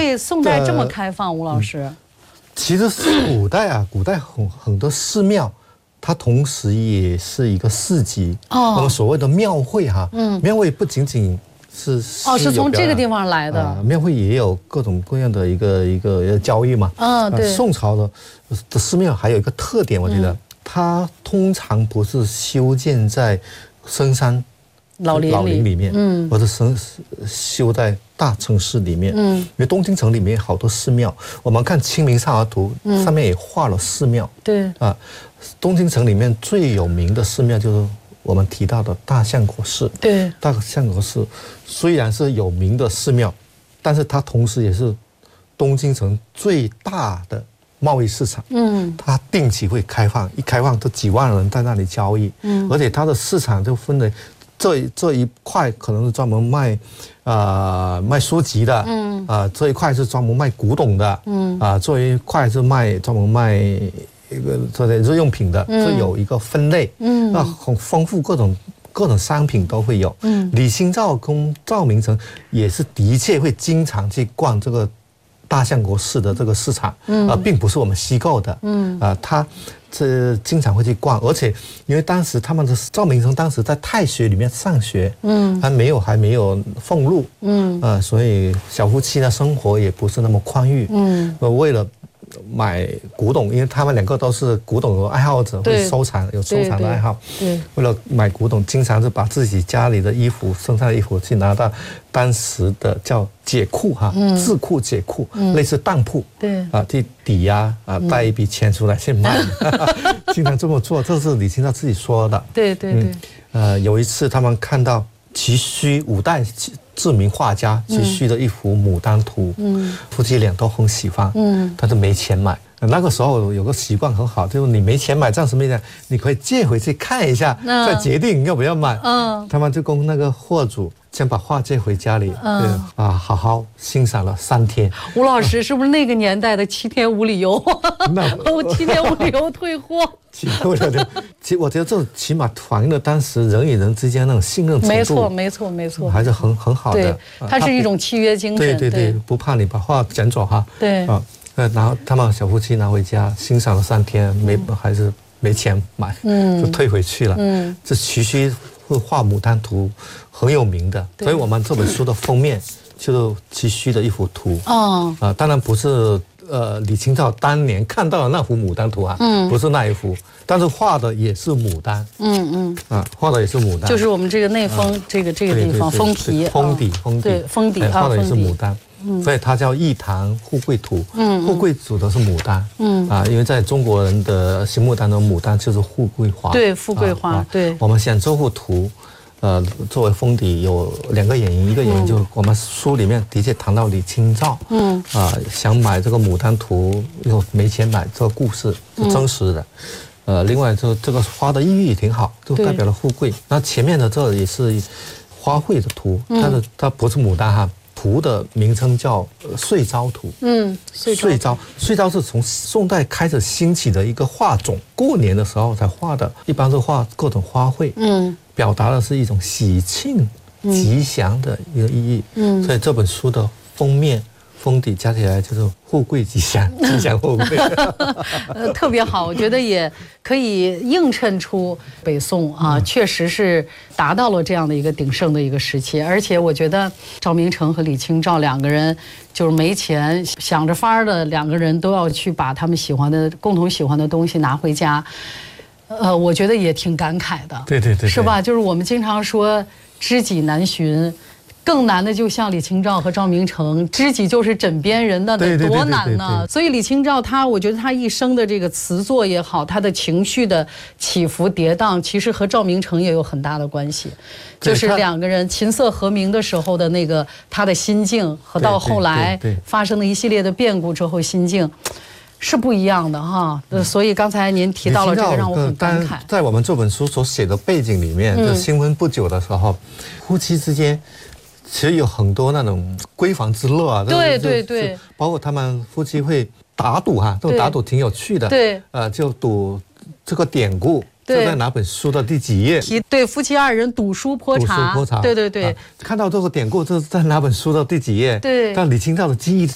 以宋代这么开放，吴老师。 其实古代很多寺庙，它同时也是一个市集。我们所谓的庙会哈，庙会不仅仅是从这个地方来的。 庙会也有各种各样的一个交易嘛。对。宋朝的寺庙还有一个特点，我觉得它通常不是修建在深山老林里面，或者修在大城市里面，因为东京城里面好多寺庙，我们看《清明上河图》上面也画了寺庙。对啊，东京城里面最有名的寺庙就是我们提到的大相国寺。对，大相国寺虽然是有名的寺庙，但是它同时也是东京城最大的贸易市场。它定期会开放，一开放就几万人在那里交易。而且它的市场就分为这一块可能是专门卖书籍的，这一块是专门卖古董的，这一块是专门卖一个这类日用品的，就有一个分类，那很丰富，各种商品都会有。李清照跟赵明诚也是的确会经常去逛这个大相国寺的这个市场，并不是我们虚构的，他这经常会去逛，而且因为当时赵明诚当时在太学里面上学，还没有俸禄，所以小夫妻的生活也不是那么宽裕，为了买古董，因为他们两个都是古董的爱好者，会有收藏的爱好。为了买古董，经常是把自己家里的衣服、身上的衣服去拿到当时的叫解库智库解库，类似当铺，去抵押带一笔钱出来去卖，经常这么做。这是李清照自己说的。有一次他们看到齐须五代知名画家齐须的一幅《牡丹图》，夫妻俩都很喜欢，但是没钱买。那个时候有个习惯很好，就是你没钱买，暂时没钱，你可以借回去看一下，再决定要不要买。他们就跟那个货主先把画借回家里，好好欣赏了3天。 吴老师是不是那个年代的7天无理由？7天无理由退货。 其实我觉得这起码反映了当时人与人之间那种信任程度。 没错， 还是很好的。 它是一种契约精神。 对，不怕你把画捡走哈。然后他们小夫妻拿回家欣赏了3天，还是没钱买，就退回去了。这齐须会画《牡丹图》很有名的，所以我们这本书的封面就是齐须的一幅图。当然不是李清照当年看到的那幅牡丹图不是那一幅，但是画的也是牡丹。画的也是牡丹， 就是我们这个内封这个地方封题， 封底，画的也是牡丹。所以它叫《一堂富贵图》，富贵主的是牡丹，因为在中国人的心目当中，牡丹就是富贵花， 富贵花。 我们选这幅图，作为封底有2个原因，一个原因就是我们书里面的确谈到李清照，想买这个牡丹图又没钱买，这个故事是真实的。另外就这个花的意义也挺好，就代表了富贵。那前面的这也是花卉的图，但是它不是牡丹哈。图的名称叫岁朝图。岁朝是从宋代开始兴起的一个画种，过年的时候才画的，一般是画各种花卉，表达的是一种喜庆、吉祥的一个意义。所以这本书的封面、封底加起来就是富贵吉祥，吉祥富贵。 特别好，我觉得也可以映衬出北宋确实是达到了这样的一个鼎盛的一个时期。而且我觉得赵明诚和李清照2个人就是没钱，想着法儿的2个人都要去把他们共同喜欢的东西拿回家。我觉得也挺感慨的。对，是吧？就是我们经常说知己难寻。更难的就像李清照和赵明诚，知己就是枕边人，那得多难呢？所以李清照我觉得她一生的这个词作也好，她的情绪的起伏跌宕，其实和赵明诚也有很大的关系。就是2个人琴瑟和鸣的时候的那个他的心境，和到后来发生的一系列的变故之后心境。是不一样的哈，所以刚才您提到了这个，让我很感慨。 在我们这本书所写的背景里面，就新婚不久的时候，夫妻之间其实有很多那种闺房之乐啊。对，包括他们夫妻会打赌这种打赌挺有趣的。就赌这个典故。就在哪本书的第几页？ 对，夫妻2人赌书泼茶。对， 看到这个典故，这是在哪本书的第几页？ 对， 但李清照的记忆